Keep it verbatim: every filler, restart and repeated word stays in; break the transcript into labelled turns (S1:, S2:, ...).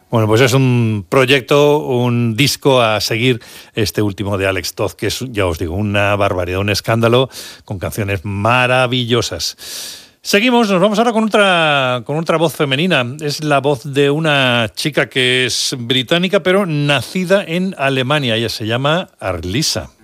S1: Bueno, pues es un proyecto, un disco a seguir, este último de Alex Toth, que es, ya os digo, una barbaridad, un escándalo, con canciones maravillosas. Seguimos, nos vamos ahora con otra, con otra voz femenina. Es la voz de una chica que es británica, pero nacida en Alemania. Ella se llama Arlisa.